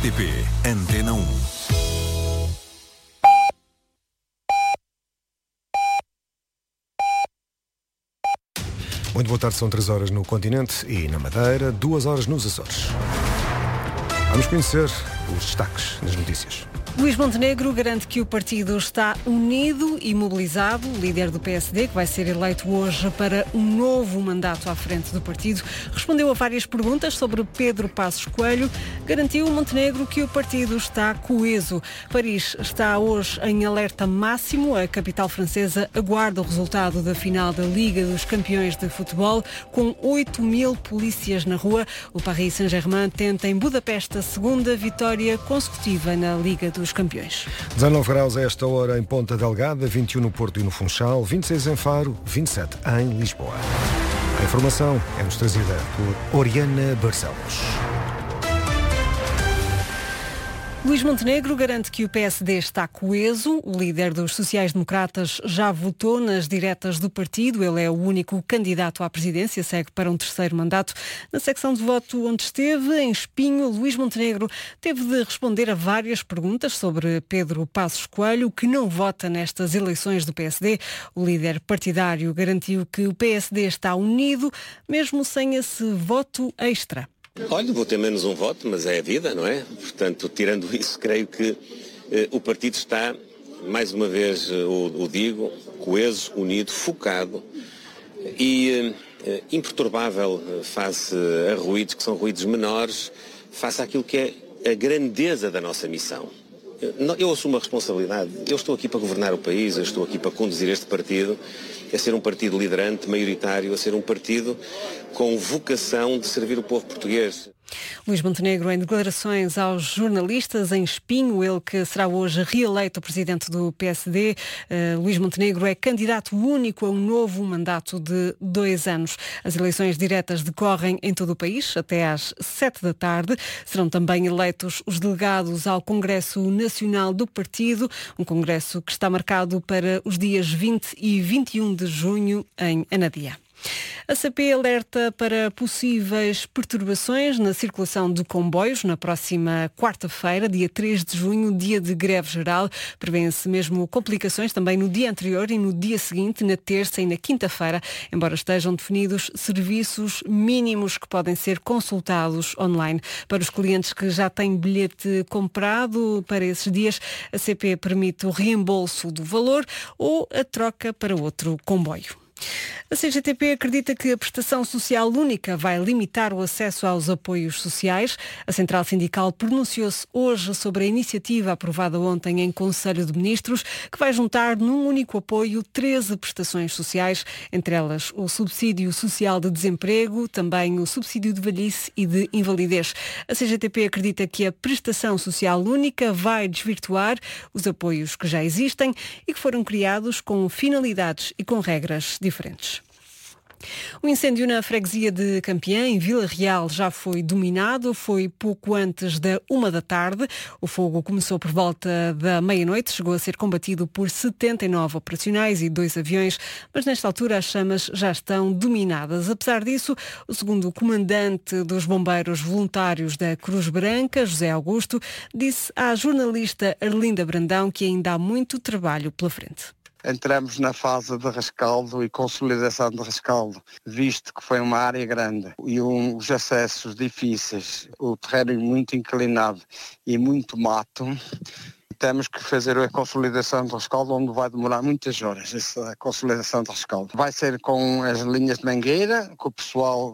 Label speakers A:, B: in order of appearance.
A: RTP Antena 1.
B: Muito boa tarde, são 3 horas no continente e na Madeira, 2 horas nos Açores. Vamos conhecer os destaques das notícias.
C: Luís Montenegro garante que o partido está unido e mobilizado. O líder do PSD, que vai ser eleito hoje para um novo mandato à frente do partido, respondeu a várias perguntas sobre Pedro Passos Coelho. Garantiu Montenegro que o partido está coeso. Paris está hoje em alerta máximo. A capital francesa aguarda o resultado da final da Liga dos Campeões de Futebol, com 8.000 polícias na rua. O Paris Saint-Germain tenta em Budapeste a segunda vitória consecutiva na Liga dos Campeões.
B: 19 graus a esta hora em Ponta Delgada, 21 no Porto e no Funchal, 26 em Faro, 27 em Lisboa. A informação é-nos trazida por Oriana Barcelos.
C: Luís Montenegro garante que o PSD está coeso. O líder dos sociais-democratas já votou nas diretas do partido. Ele é o único candidato à presidência, segue para um terceiro mandato. Na secção de voto onde esteve, em Espinho, Luís Montenegro teve de responder a várias perguntas sobre Pedro Passos Coelho, que não vota nestas eleições do PSD. O líder partidário garantiu que o PSD está unido, mesmo sem esse voto extra.
D: Olha, vou ter menos um voto, mas é a vida, não é? Portanto, tirando isso, creio que o partido está, mais uma vez o digo, coeso, unido, focado e imperturbável face a ruídos que são ruídos menores, face àquilo que é a grandeza da nossa missão. Eu assumo a responsabilidade, eu estou aqui para governar o país, eu estou aqui para conduzir este partido, a ser um partido liderante, maioritário, a ser um partido com vocação de servir o povo português.
C: Luís Montenegro em declarações aos jornalistas em Espinho, ele que será hoje reeleito presidente do PSD. Luís Montenegro é candidato único a um novo mandato de 2 anos. As eleições diretas decorrem em todo o país até às 7 da tarde. Serão também eleitos os delegados ao Congresso Nacional do Partido, um congresso que está marcado para os dias 20 e 21 de junho em Anadia. A CP alerta para possíveis perturbações na circulação de comboios na próxima quarta-feira, dia 3 de junho, dia de greve geral. Prevêem-se mesmo complicações também no dia anterior e no dia seguinte, na terça e na quinta-feira, embora estejam definidos serviços mínimos que podem ser consultados online. Para os clientes que já têm bilhete comprado para esses dias, a CP permite o reembolso do valor ou a troca para outro comboio. A CGTP acredita que a prestação social única vai limitar o acesso aos apoios sociais. A Central Sindical pronunciou-se hoje sobre a iniciativa aprovada ontem em Conselho de Ministros, que vai juntar num único apoio 13 prestações sociais, entre elas o subsídio social de desemprego, também o subsídio de velhice e de invalidez. A CGTP acredita que a prestação social única vai desvirtuar os apoios que já existem e que foram criados com finalidades e com regras diferentes. O incêndio na freguesia de Campiã, em Vila Real, já foi dominado. Foi pouco antes da 1 da tarde. O fogo começou por volta da meia-noite. Chegou a ser combatido por 79 operacionais e 2 aviões, mas nesta altura as chamas já estão dominadas. Apesar disso, o segundo comandante dos bombeiros voluntários da Cruz Branca, José Augusto, disse à jornalista Arlinda Brandão que ainda há muito trabalho pela frente.
E: Entramos na fase de rescaldo e consolidação de rescaldo, visto que foi uma área grande e os acessos difíceis, o terreno muito inclinado e muito mato. Temos que fazer a consolidação de rescaldo, onde vai demorar muitas horas essa consolidação de rescaldo. Vai ser com as linhas de mangueira, que o pessoal